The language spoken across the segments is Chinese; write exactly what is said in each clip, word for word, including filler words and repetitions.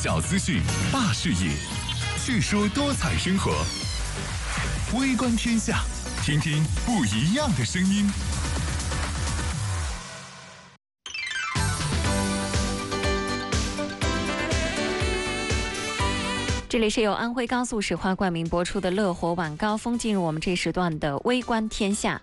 小资讯，大视野，叙说多彩生活。微观天下，听听不一样的声音。 这里是由安徽高速石化冠名播出的《乐活晚高峰》，进入我们这时段的微观天下。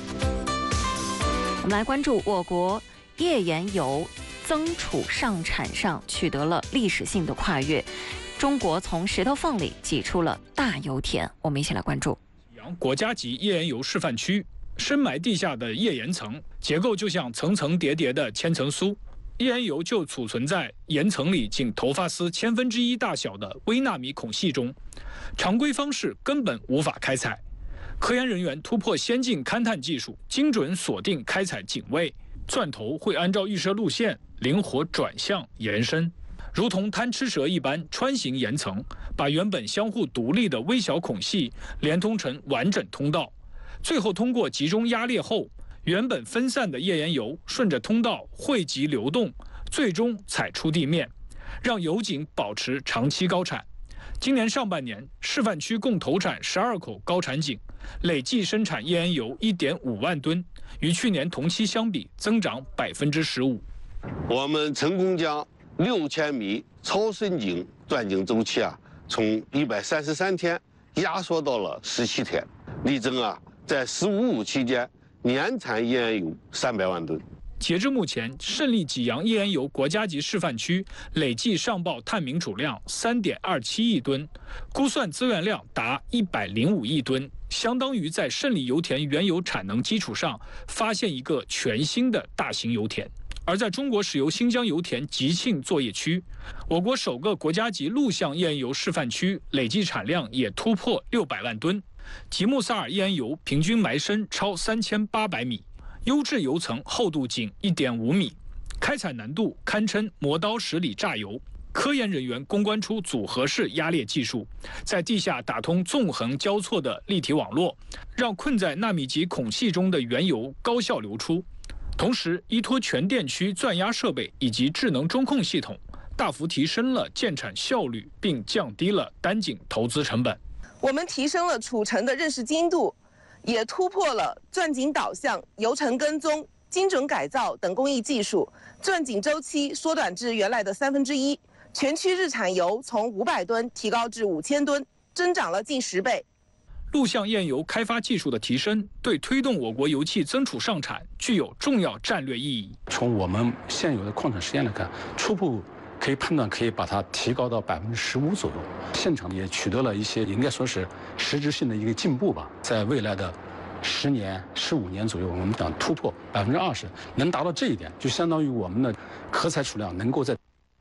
我们来关注我国页岩油增储上产上取得了历史性的跨越，中国从石头缝里挤出了大油田。我们一起来关注。 国家级页岩油示范区深埋地下的页岩层，结构就像层层叠叠的千层酥。页岩油就储存在岩层里仅头发丝千分之一大小的微纳米孔隙中，常规方式根本无法开采。科研人员突破先进勘探技术，精准锁定开采井位，钻头会按照预设路线灵活转向延伸，如同贪吃蛇一般穿行岩层，把原本相互独立的微小孔隙连通成完整通道。最后通过集中压裂后，原本分散的页岩油顺着通道汇集流动，最终采出地面，让油井保持长期高产。今年上半年，示范区共投产十二口高产井，累计生产页岩油一点五万吨，与去年同期相比增长百分之十五。 我们成功将六千米超深井钻井周期啊，从一百三十三天压缩到了十七天，力争啊，在“十五五”期间年产页岩油三百万吨。 截至目前，胜利济阳页岩油国家级示范区累计上报探明储量三点二七亿吨，估算资源量达一百零五亿吨，相当于在胜利油田原有产能基础上发现一个全新的大型油田。而在中国石油新疆油田吉庆作业区，我国首个国家级陆相页岩油示范区累计产量也突破六百万吨。吉木萨尔页岩油平均埋深超三千八百米，优质油层厚度仅一点五米，开采难度堪称磨刀石里榨油。科研人员攻关出组合式压裂技术，在地下打通纵横交错的立体网络，让困在纳米级孔隙中的原油高效流出。同时，依托全电区钻压设备以及智能中控系统，大幅提升了建产效率，并降低了单井投资成本。 我们提升了储层的认识精度，也突破了钻井导向、油层跟踪、精准改造等工艺技术，钻井周期缩短至原来的三分之一，全区日产油从五百吨提高至五千吨，增长了近十倍。 陆相页岩油开发技术的提升，对推动我国油气增储上产具有重要战略意义。 从我们现有的矿产实验来看，初步可以判断可以把它提高到百分之十五左右。现场也取得了一些应该说是实质性的一个进步吧。在未来的十年、十五年左右，我们想突破百分之二十，能达到这一点，就相当于我们的可采储量能够在。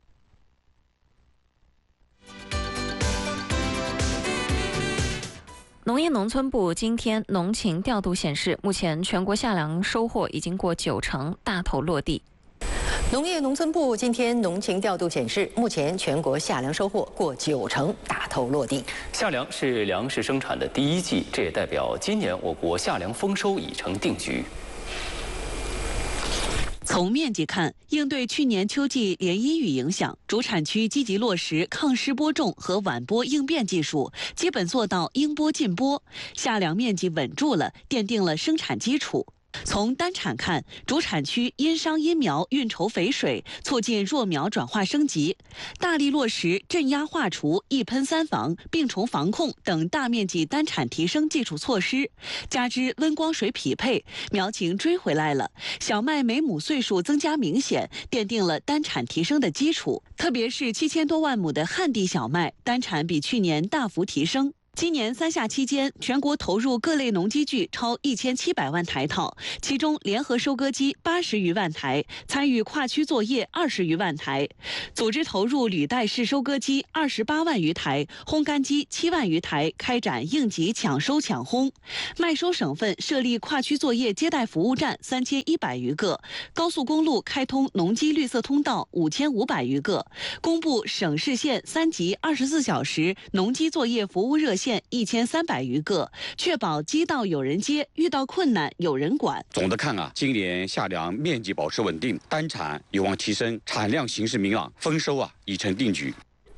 农业农村部今天农情调度显示，目前全国夏粮收获已经过九成，大头落地。 农业农村部今天农情调度显示，目前全国夏粮收获过九成，大头落地。 夏粮是粮食生产的第一季，这也代表今年我国夏粮丰收已成定局。 从面积看，应对去年秋季连阴雨影响，主产区积极落实抗湿播种和晚播应变技术，基本做到应播尽播，夏粮面积稳住了，奠定了生产基础。从单产看，主产区因商因苗运筹肥水，促进弱苗转化升级，大力落实镇压化除、一喷三防、病虫防控等大面积单产提升基础措施，加之温光水匹配，苗情追回来了，小麦每亩岁数增加明显，奠定了单产提升的基础。特别是七千多万亩的旱地小麦，单产比去年大幅提升。今年三夏期间，全国投入各类农机具超一千七百万台套，其中联合收割机八十余万台，参与跨区作业二十余万台，组织投入履带式收割机二十八万余台，烘干机七万余台，开展应急抢收抢烘。麦收省份设立跨区作业接待服务站三千一百余个，高速公路开通农机绿色通道五千五百余个，公布省市县三级二十四小时农机作业服务热线一千三百余个，确保机道有人接，遇到困难有人管。 总的看啊，今年夏粮面积保持稳定，单产有望提升，产量形势明朗，丰收啊已成定局。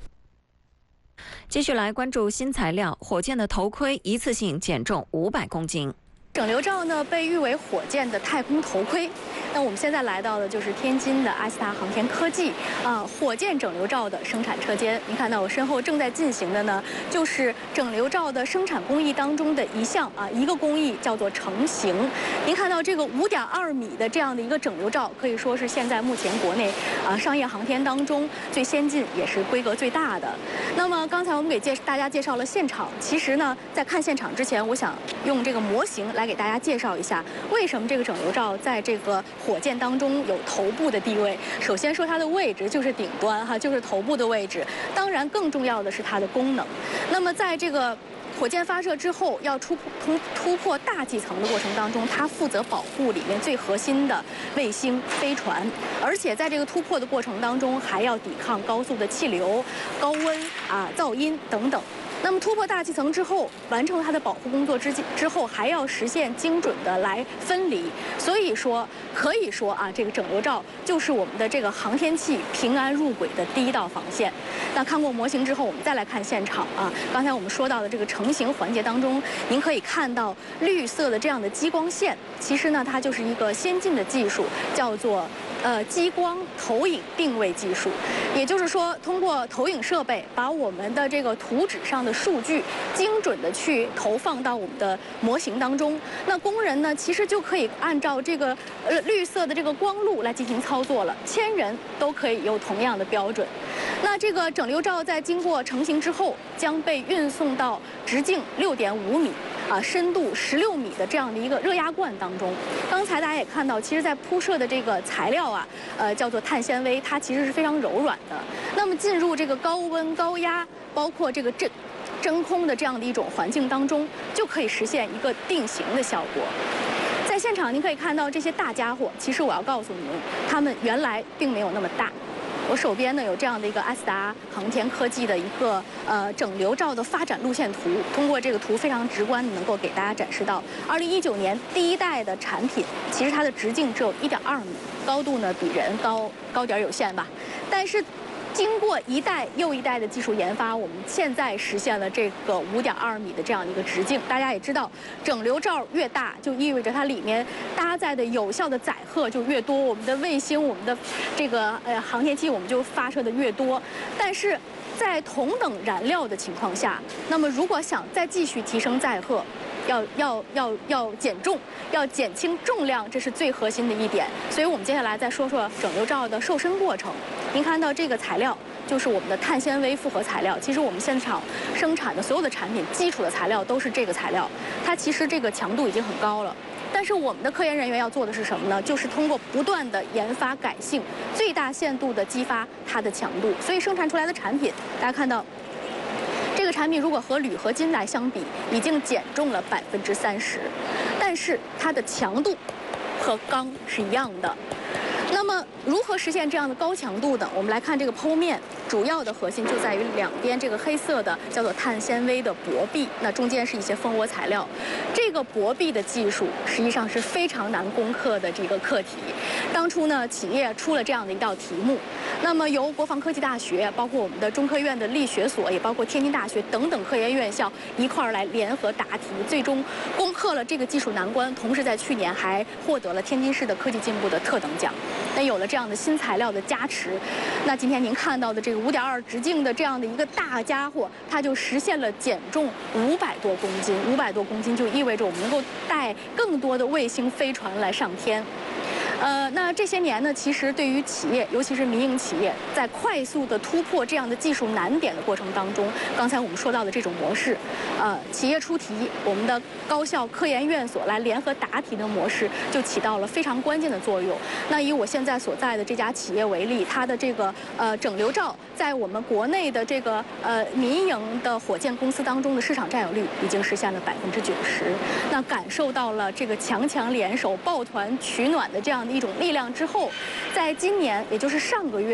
继续来关注新材料，火箭的头盔一次性减重五百公斤。 整流罩呢被誉为火箭的太空头盔。那我们现在来到的就是天津的阿斯塔航天科技啊、呃、火箭整流罩的生产车间。您看到我身后正在进行的呢，就是整流罩的生产工艺当中的一项啊，一个工艺叫做成型。您看到这个五点二米的这样的一个整流罩，可以说是现在目前国内啊、呃、商业航天当中最先进也是规格最大的。那么刚才我们给介大家介绍了现场，其实呢，在看现场之前，我想用这个模型来给大家介绍一下，为什么这个整流罩在这个火箭当中有头部的地位。首先说它的位置就是顶端哈，就是头部的位置。当然，更重要的是它的功能。那么在这个火箭发射之后，要突突突破大气层的过程当中，它负责保护里面最核心的卫星、飞船，而且在这个突破的过程当中，还要抵抗高速的气流、高温啊、噪音等等。那么突破大气层之后，完成它的保护工作之之后，还要实现精准的来分离。所以说，可以说啊，这个整流罩就是我们的这个航天器平安入轨的第一道防线。那看过模型之后，我们再来看现场啊。刚才我们说到的这个成型环节当中，您可以看到绿色的这样的激光线，其实呢，它就是一个先进的技术，叫做呃激光投影定位技术。也就是说，通过投影设备把我们的这个图纸上的数据精准的去投放到我们的模型当中，那工人呢，其实就可以按照这个呃绿色的这个光路来进行操作了，千人都可以有同样的标准。那这个整流罩在经过成型之后，将被运送到直径六点五米。啊，深度十六米的这样的一个热压罐当中，刚才大家也看到，其实在铺设的这个材料啊，呃，叫做碳纤维，它其实是非常柔软的。那么进入这个高温高压，包括这个真真空的这样的一种环境当中，就可以实现一个定型的效果。在现场您可以看到这些大家伙，其实我要告诉您，它们原来并没有那么大。我手边呢有这样的一个阿斯达航天科技的一个呃整流罩的发展路线图，通过这个图非常直观的能够给大家展示到，二零一九年第一代的产品，其实它的直径只有一点二米，高度呢比人高高点有限吧，但是经过一代又一代的技术研发，我们现在实现了这个五点二米的这样一个直径。大家也知道，整流罩越大，就意味着它里面搭载的有效的载荷就越多，我们的卫星、我们的这个呃航天器，我们就发射的越多。但是在同等燃料的情况下，那么如果想再继续提升载荷，要要要要减重，要减轻重量，这是最核心的一点。所以我们接下来再说说整流罩的瘦身过程。您看到这个材料就是我们的碳纤维复合材料，其实我们现场生产的所有的产品基础的材料都是这个材料，它其实这个强度已经很高了。但是我们的科研人员要做的是什么呢？就是通过不断的研发改性，最大限度的激发它的强度。所以生产出来的产品，大家看到。这个产品如果和铝合金来相比，已经减重了百分之三十，但是它的强度和钢是一样的。那么如何实现这样的高强度呢？我们来看这个剖面，主要的核心就在于两边这个黑色的叫做碳纤维的薄壁，那中间是一些蜂窝材料。这个薄壁的技术实际上是非常难攻克的这个课题。当初呢，企业出了这样的一道题目，那么由国防科技大学，包括我们的中科院的力学所，也包括天津大学等等科研院校一块儿来联合答题，最终攻克了这个技术难关，同时在去年还获得了天津市的科技进步的特等奖。那有了这样的新材料的加持，那今天您看到的这个五点二直径的这样的一个大家伙，它就实现了减重五百多公斤。五百多公斤就意味着我们能够带更多的卫星飞船来上天。呃，那这些年呢，其实对于企业，尤其是民营企业，在快速的突破这样的技术难点的过程当中，刚才我们说到的这种模式，呃，企业出题，我们的高校科研院所来联合答题的模式，就起到了非常关键的作用。那以我现在所在的这家企业为例，它的这个呃整流罩，在我们国内的这个呃民营的火箭公司当中的市场占有率已经实现了百分之九十。那感受到了这个强强联手、抱团取暖的这样的一种力量之后，在今年，也就是上个月，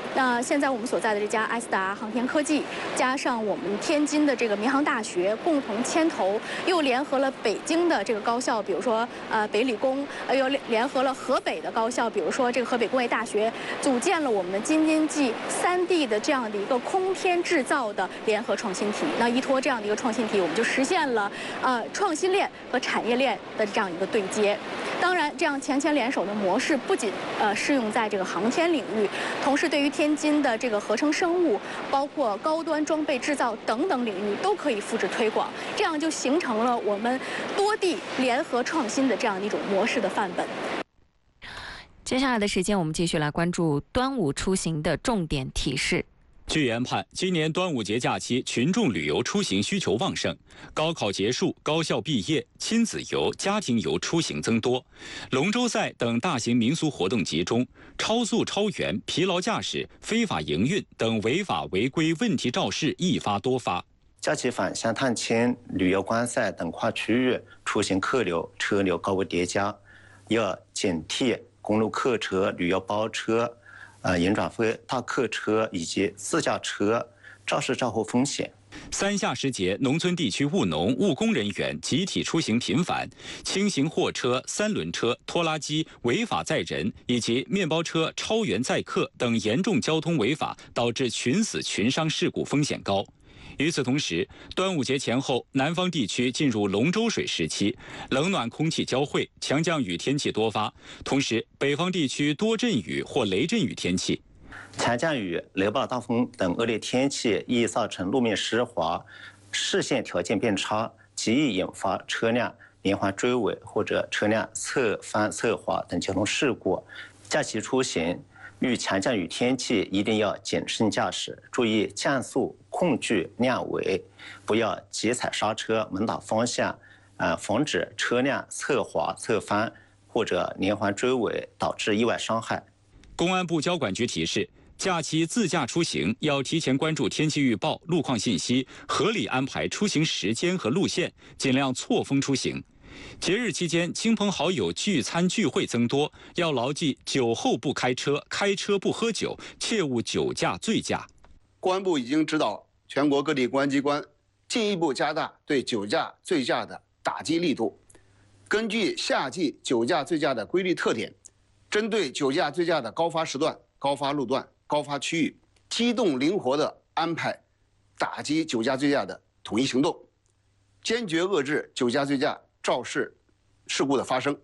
那现在我们所在的这家阿斯达航天科技，加上我们天津的这个民航大学共同牵头，又联合了北京的这个高校，比如说呃北理工，呃又联合了河北的高校，比如说这个河北工业大学，组建了我们京津冀三地的这样的一个空天制造的联合创新体。那依托这样的一个创新体，我们就实现了呃创新链和产业链的这样一个对接。当然，这样强强联手的模式不仅呃适用在这个航天领域，同时对于天津的这个合成生物，包括高端装备制造等等领域都可以复制推广，这样就形成了我们多地联合创新的这样一种模式的范本。 接下来的时间，我们继续来关注端午出行的重点提示。 据研判，今年端午节假期群众旅游出行需求旺盛，高考结束、高校毕业、亲子游、家庭游出行增多，龙舟赛等大型民俗活动集中，超速超员、疲劳驾驶、非法营运等违法违规问题肇事一发多发。 假期返乡探亲、旅游观赛等跨区域出行客流、车流高位叠加，要警惕公路客车、旅游包车、呃，延转飞大客车以及自驾车肇事肇祸风险。 三下时节，农村地区务农务工人员集体出行频繁，轻型货车、三轮车、拖拉机违法载人，以及面包车超员载客等严重交通违法，导致群死群伤事故风险高。与此同时，端午节前后，南方地区进入龙舟水时期，冷暖空气交汇，强降雨天气多发。同时，北方地区多阵雨或雷阵雨天气。 强降雨、雷暴大风等恶劣天气易造成路面湿滑、视线条件变差，极易引发车辆连环追尾或者车辆侧翻侧滑等交通事故。假期出行遇强降雨天气，一定要谨慎驾驶，注意降速、控制量维，不要急踩刹车、猛打方向，呃，防止车辆侧滑、侧翻或者连环追尾，导致意外伤害。 公安部交管局提示，假期自驾出行要提前关注天气预报、路况信息，合理安排出行时间和路线，尽量错峰出行。节日期间，亲朋好友聚餐聚会增多，要牢记酒后不开车，开车不喝酒，切勿酒驾醉驾。 公安部已经指导全国各地公安机关进一步加大对酒驾、醉驾的打击力度。根据夏季酒驾、醉驾的规律特点，针对酒驾、醉驾的高发时段、高发路段、高发区域，机动灵活地安排打击酒驾、醉驾的统一行动，坚决遏制酒驾、醉驾肇事事故的发生。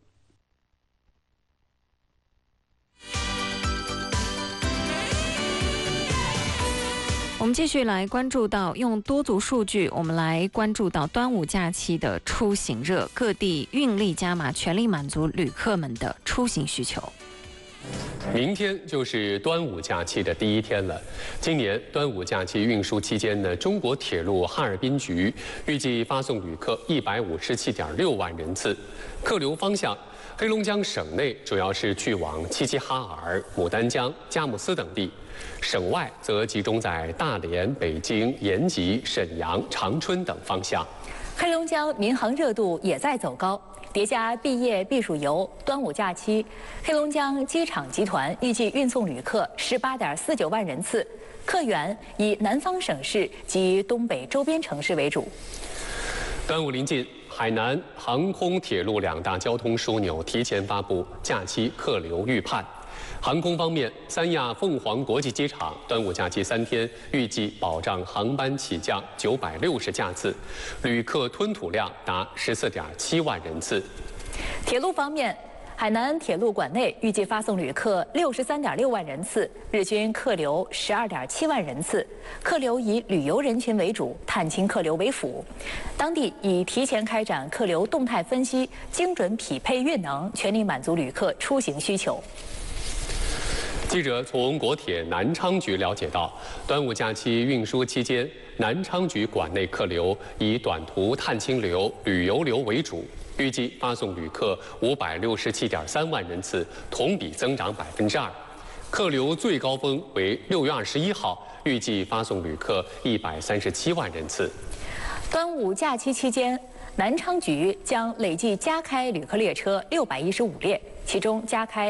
我们继续来关注到用多组数据，我们来关注到端午假期的出行热，各地运力加码，全力满足旅客们的出行需求。 明天就是端午假期的第一天了。今年端午假期运输期间呢，中国铁路哈尔滨局预计发送旅客一百五十七点六万人次。客流方向，黑龙江省内主要是去往齐齐哈尔、牡丹江、佳木斯等地，省外则集中在大连、北京、延吉、沈阳、长春等方向。 黑龙江民航热度也在走高。叠加毕业避暑游、端午假期，黑龙江机场集团预计运送旅客十八点四九万人次，客源以南方省市及东北周边城市为主。 端午临近，海南航空、铁路两大交通枢纽提前发布假期客流预判。航空方面，三亚凤凰国际机场端午假期三天预计保障航班起降九百六十架次，旅客吞吐量达十四点七万人次。 铁路方面，海南铁路管内预计发送旅客六十三点六万人次，日均客流十二点七万人次，客流以旅游人群为主，探亲客流为辅。当地已提前开展客流动态分析，精准匹配运能，全力满足旅客出行需求。 记者从国铁南昌局了解到，端午假期运输期间，南昌局管内客流以短途探亲流、旅游流为主，预计发送旅客五百六十七点三万人次，同比增长百分之二。客流最高峰为六月二十一号，预计发送旅客一百三十七万人次。 端午假期期间，南昌局将累计加开旅客列车六百一十五列，其中加开